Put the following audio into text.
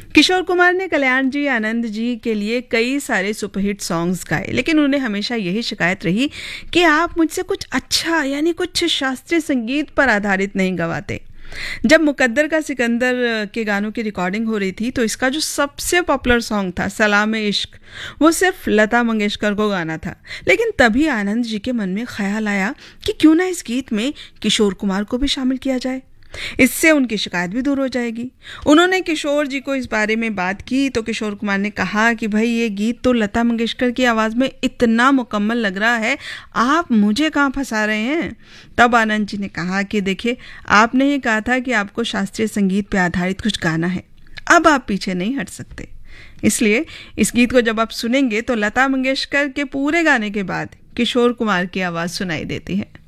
किशोर कुमार ने कल्याण जी, आनंद जी के लिए कई सारे सुपरहिट सॉन्ग्स गाए, लेकिन उन्हें हमेशा यही शिकायत रही कि आप मुझसे कुछ अच्छा यानी कुछ शास्त्रीय संगीत पर आधारित नहीं गवाते। जब मुकद्दर का सिकंदर के गानों की रिकॉर्डिंग हो रही थी तो इसका जो सबसे पॉपुलर सॉन्ग था सलाम-ए इश्क, वो सिर्फ लता मंगेशकर को गाना था। लेकिन तभी आनंद जी के मन में ख्याल आया कि क्यों ना इस गीत में किशोर कुमार को भी शामिल किया जाए, इससे उनकी शिकायत भी दूर हो जाएगी। उन्होंने किशोर जी को इस बारे में बात की तो किशोर कुमार ने कहा कि भाई ये गीत तो लता मंगेशकर की आवाज़ में इतना मुकम्मल लग रहा है, आप मुझे कहाँ फंसा रहे हैं। तब आनंद जी ने कहा कि देखिए, आपने ही कहा था कि आपको शास्त्रीय संगीत पर आधारित कुछ गाना है, अब आप पीछे नहीं हट सकते। इसलिए इस गीत को जब आप सुनेंगे तो लता मंगेशकर के पूरे गाने के बाद किशोर कुमार की आवाज़ सुनाई देती है।